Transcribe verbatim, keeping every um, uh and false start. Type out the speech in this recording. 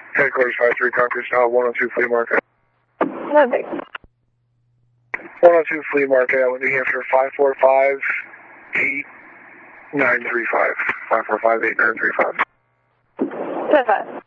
Headquarters five three Concord Style, one oh two Flea Market. Perfect. one oh two Flea Market, New Hampshire, five four five eight nine three five. five four five eight nine three five. Perfect.